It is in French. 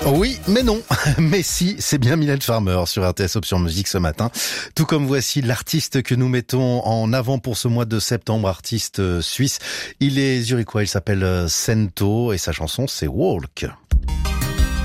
Oui, mais non. Mais si, c'est bien Mylène Farmer sur RTS Option Musique ce matin. Tout comme voici l'artiste que nous mettons en avant pour ce mois de septembre, artiste suisse. Il est zurichois, il s'appelle Sento et sa chanson c'est Walk.